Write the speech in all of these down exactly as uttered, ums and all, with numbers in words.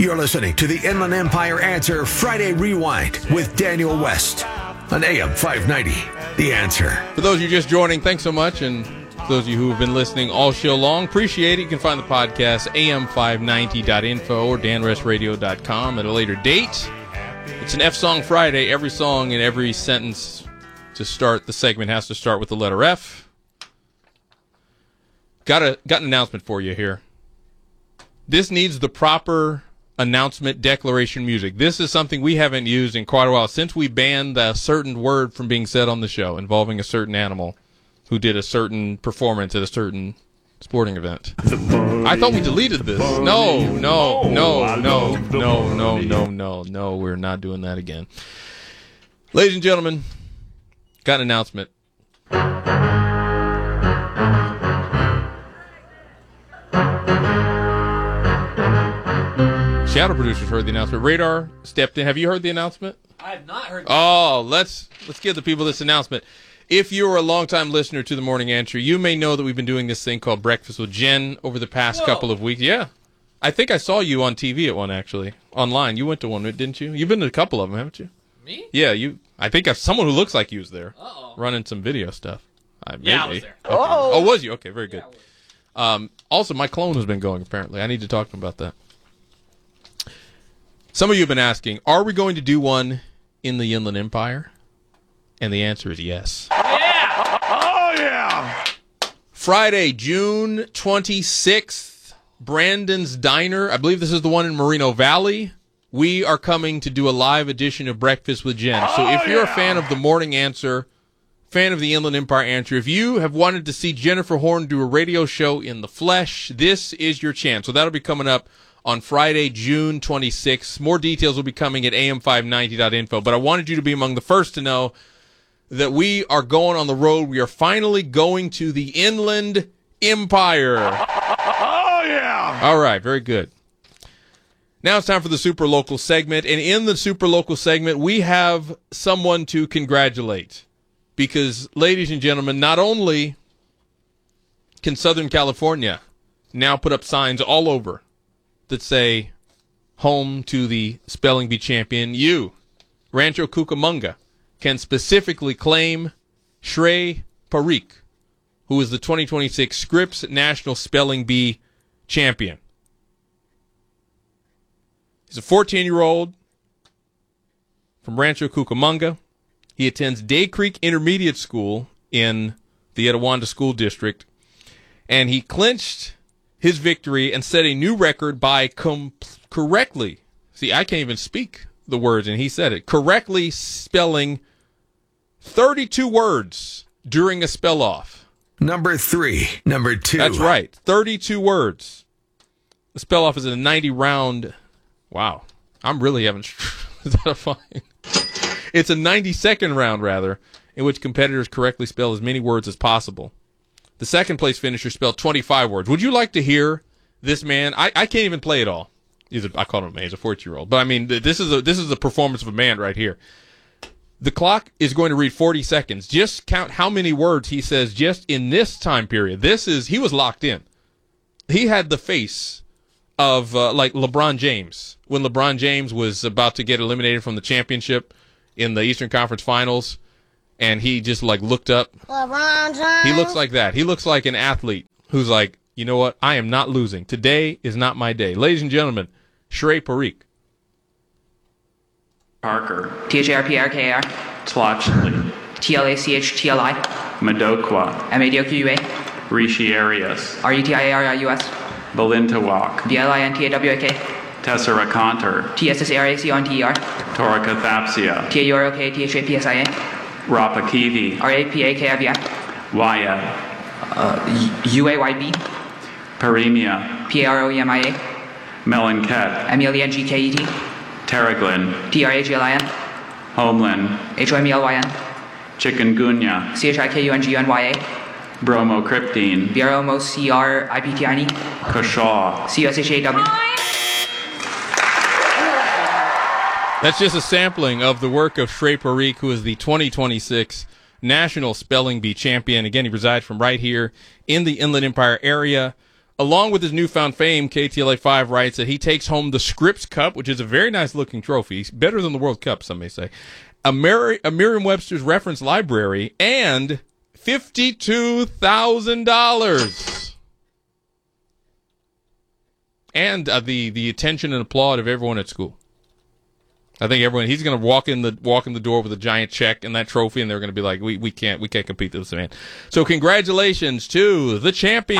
You're listening to the Inland Empire Answer Friday Rewind with Daniel West on A M five ninety. The Answer. For those of you just joining, thanks so much. And for those of you who have been listening all show long, appreciate it. You can find the podcast A M five ninety dot info or dan rest radio dot com at a later date. It's an F Song Friday. Every song and every sentence to start the segment has to start with the letter F. Got a got an announcement for you here. This needs the proper announcement declaration music. This is something we haven't used in quite a while since we banned a certain word from being said on the show involving a certain animal who did a certain performance at a certain sporting event. I thought we deleted this. No, no, no, no, no, no, no, no, no. We're not doing that again. Ladies and gentlemen, got an announcement. Shadow producers heard the announcement. Radar stepped in. Have you heard the announcement? I have not heard. Oh, let's let's give the people this announcement. If you're a longtime listener to the Morning Answer, you may know that we've been doing this thing called Breakfast with Jen over the past Whoa. couple of weeks. Yeah, I think I saw you on T V at one, actually, online. You went to one, didn't you? You've been to a couple of them, haven't you? Me? Yeah, you. I think I've, someone who looks like you was there, Uh-oh. running some video stuff. I, yeah, I was there. Okay. Oh. oh, was you? Okay, very good. Yeah, um, also, my clone has been going, apparently. I need to talk to him about that. Some of you have been asking, are we going to do one in the Inland Empire? And the answer is yes. Yeah! Oh, yeah! Friday, June twenty-sixth, Brandon's Diner. I believe this is the one in Moreno Valley. We are coming to do a live edition of Breakfast with Jen. So if you're a fan of the Morning Answer, fan of the Inland Empire Answer, if you have wanted to see Jennifer Horn do a radio show in the flesh, this is your chance. So that'll be coming up on Friday, June twenty-sixth. More details will be coming at A M five ninety dot info. But I wanted you to be among the first to know that we are going on the road. We are finally going to the Inland Empire. Oh, yeah! All right, very good. Now it's time for the Super Local segment. And in the Super Local segment, we have someone to congratulate. Because, ladies and gentlemen, not only can Southern California now put up signs all over that say, home to the Spelling Bee champion, you, Rancho Cucamonga, can specifically claim Shrey Parikh, who is the twenty twenty-six Scripps National Spelling Bee champion. He's a fourteen-year-old from Rancho Cucamonga. He attends Day Creek Intermediate School in the Etiwanda School District, and he clinched his victory and set a new record by com- correctly, see, I can't even speak the words, and he said it, correctly spelling thirty-two words during a spell-off. Number three. Number two. That's right, thirty-two words. The spell-off is a ninety-round, wow, I'm really having, is that a fine? It's a ninety-second round, rather, in which competitors correctly spell as many words as possible. The second place finisher spelled twenty-five words. Would you like to hear this man? I, I can't even play it all. He's a, I call him a man. He's a fourteen-year-old. But, I mean, this is a this is a performance of a man right here. The clock is going to read forty seconds. Just count how many words he says just in this time period. This is, he was locked in. He had the face of, uh, like, LeBron James. When LeBron James was about to get eliminated from the championship in the Eastern Conference Finals, and he just, like, looked up. LeBron James. He looks like that. He looks like an athlete who's like, you know what? I am not losing. Today is not my day. Ladies and gentlemen, Shrey Parikh. Parker. T H A R P R K A R. Tlachli. T L A C H T L I. Madokwa. M A D O Q U A. Rishi Arias. R U T I A R I U S. Balintawak. B L I N T A W A K. Tessera Conter. T S S A R A C O N T E R. Torika Thapsia. T A U R O K T H A P S I A. Rapakivi. R A P A K I V I. Wyatt. Uh, U A Y B. Paremia. P A R O E M I A. Melanket. M E L E N G K E T. Terraglin. T R A G L I N. Homeland. H O M E L Y N. Chikungunya. C H I K U N G U N Y A. Bromocryptine. B R O M O C R I P T I N E. Kashaw. C U S H A W. That's just a sampling of the work of Shrey Parikh, who is the twenty twenty-six National Spelling Bee champion. Again, he resides from right here in the Inland Empire area. Along with his newfound fame, K T L A five writes that he takes home the Scripps Cup, which is a very nice-looking trophy, better than the World Cup, some may say, a, Mer- a Merriam-Webster's reference library, and fifty-two thousand dollars. And uh, the, the attention and applaud of everyone at school. I think everyone, he's going to walk in the walk in the door with a giant check and that trophy, and they're going to be like, we, we can't we can't compete with this man. So congratulations to the champion.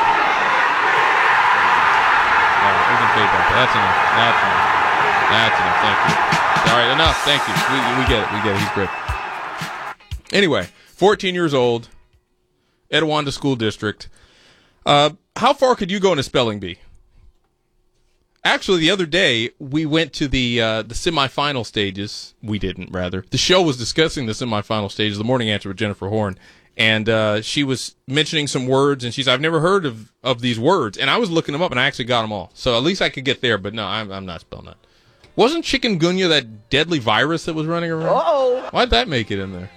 That's enough. That's enough. That's enough. Thank you. All right, enough. Thank you. We, we get it. We get it. He's great. Anyway, fourteen years old, Etiwanda School District. Uh, how far could you go in a spelling bee? Actually, the other day, we went to the uh, the semifinal stages. We didn't, rather. The show was discussing the semifinal stages, the Morning Answer with Jennifer Horn. And uh, she was mentioning some words, and she said, I've never heard of, of these words. And I was looking them up, and I actually got them all. So at least I could get there, but no, I'm, I'm not spelling that. Wasn't chikungunya that deadly virus that was running around? Uh-oh. Why'd that make it in there?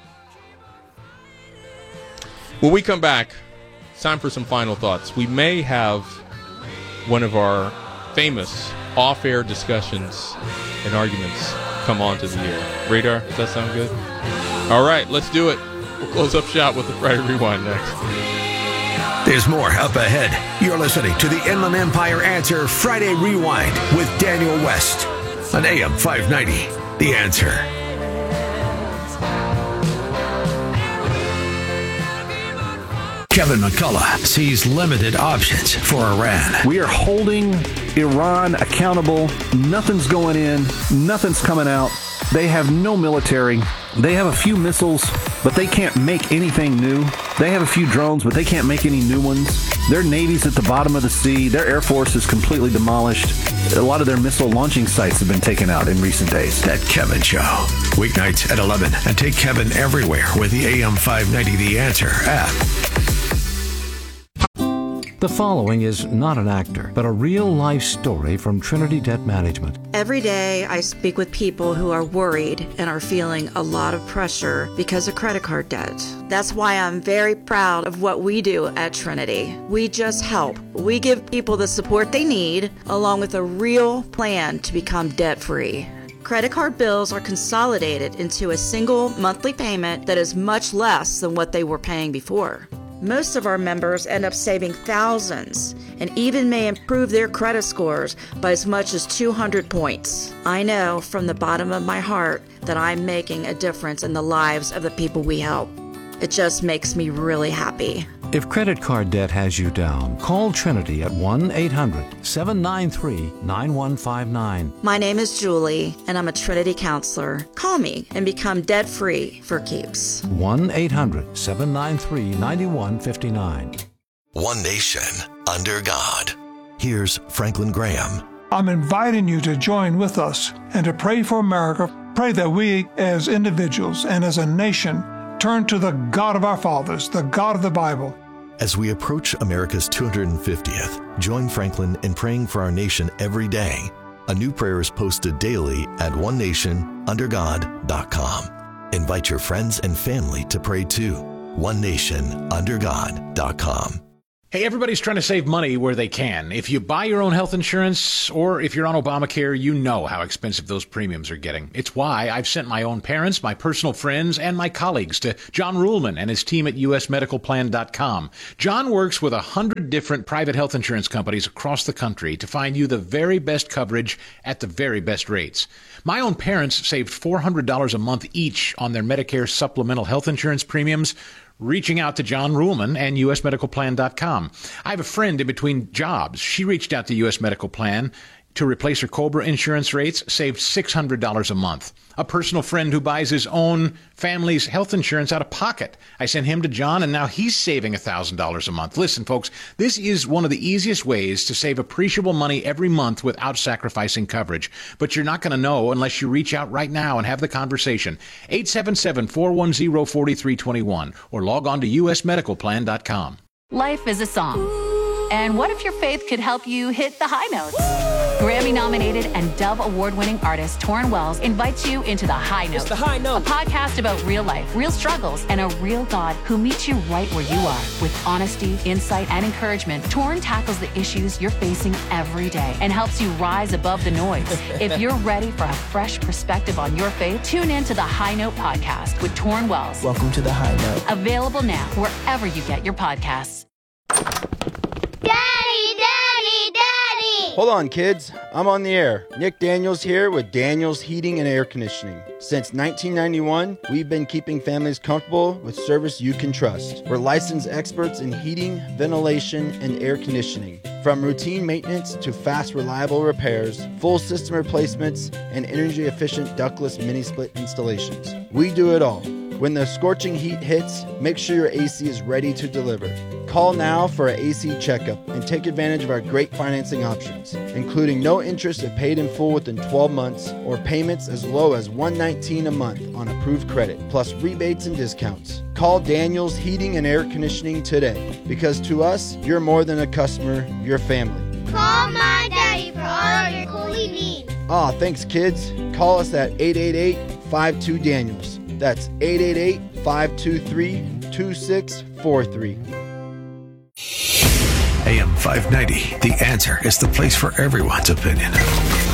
When we come back, it's time for some final thoughts. We may have one of our famous off-air discussions and arguments come onto the air. Radar, does that sound good? All right, let's do it. We'll close up shop with the Friday Rewind next. There's more up ahead. You're listening to the Inland Empire Answer Friday Rewind with Daniel West on A M five ninety. The Answer. Kevin McCullough sees limited options for Iran. We are holding Iran accountable. Nothing's going in. Nothing's coming out. They have no military. They have a few missiles, but they can't make anything new. They have a few drones, but they can't make any new ones. Their Navy's at the bottom of the sea. Their Air Force is completely demolished. A lot of their missile launching sites have been taken out in recent days. That Kevin Show. Weeknights at eleven. And take Kevin everywhere with the A M five ninety The Answer app. The following is not an actor, but a real-life story from Trinity Debt Management. Every day, I speak with people who are worried and are feeling a lot of pressure because of credit card debt. That's why I'm very proud of what we do at Trinity. We just help. We give people the support they need, along with a real plan to become debt-free. Credit card bills are consolidated into a single monthly payment that is much less than what they were paying before. Most of our members end up saving thousands and even may improve their credit scores by as much as two hundred points. I know from the bottom of my heart that I'm making a difference in the lives of the people we help. It just makes me really happy. If credit card debt has you down, call Trinity at one eight hundred seven nine three nine one five nine. My name is Julie, and I'm a Trinity counselor. Call me and become debt-free for keeps. one eight hundred seven nine three nine one five nine. One nation under God. Here's Franklin Graham. I'm inviting you to join with us and to pray for America. Pray that we as individuals and as a nation turn to the God of our fathers, the God of the Bible. As we approach America's two hundred fiftieth, join Franklin in praying for our nation every day. A new prayer is posted daily at one nation under god dot com. Invite your friends and family to pray too. one nation under god dot com. Hey, everybody's trying to save money where they can. If you buy your own health insurance or if you're on Obamacare, you know how expensive those premiums are getting. It's why I've sent my own parents, my personal friends, and my colleagues to John Ruhlman and his team at U S medical plan dot com. John works with a hundred different private health insurance companies across the country to find you the very best coverage at the very best rates. My own parents saved four hundred dollars a month each on their Medicare supplemental health insurance premiums, reaching out to John Ruhlman and U S medical plan dot com. I have a friend in between jobs. She reached out to U S Medical Plan to replace her COBRA insurance rates, saved six hundred dollars a month. A personal friend who buys his own family's health insurance out of pocket. I sent him to John, and now he's saving one thousand dollars a month. Listen, folks, this is one of the easiest ways to save appreciable money every month without sacrificing coverage. But you're not going to know unless you reach out right now and have the conversation. eight seven seven, four one zero, four three two one or log on to U S medical plan dot com. Life is a song. And what if your faith could help you hit the high notes? Grammy-nominated and Dove Award-winning artist Torrin Wells invites you into The High Note. It's The High Note. A podcast about real life, real struggles, and a real God who meets you right where you are. With honesty, insight, and encouragement, Torrin tackles the issues you're facing every day and helps you rise above the noise. If you're ready for a fresh perspective on your faith, tune in to The High Note podcast with Torrin Wells. Welcome to The High Note. Available now wherever you get your podcasts. Daddy, Daddy, Daddy! Hold on, kids. I'm on the air. Nick Daniels here with Daniels Heating and Air Conditioning. Since nineteen ninety-one, we've been keeping families comfortable with service you can trust. We're licensed experts in heating, ventilation, and air conditioning. From routine maintenance to fast, reliable repairs, full system replacements, and energy-efficient ductless mini-split installations. We do it all. When the scorching heat hits, make sure your A C is ready to deliver. Call now for an A C checkup and take advantage of our great financing options, including no interest if paid in full within twelve months or payments as low as one hundred nineteen dollars a month on approved credit, plus rebates and discounts. Call Daniels Heating and Air Conditioning today, because to us, you're more than a customer, you're family. Call my daddy for all your cooling needs. Aw, thanks, kids. Call us at eight eight eight, five two, Daniels. That's eight eight eight, five two three, two six four three. A M five ninety, The Answer is the place for everyone's opinion.